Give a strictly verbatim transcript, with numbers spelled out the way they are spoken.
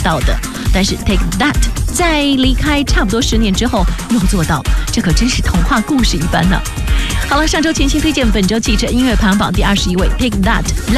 到的。但是 Take That 在离开差不多十年之后又做到，这可真是童话故事一般呢。好了，上周全新推荐本周汽车音乐排行榜第二十一位 Take That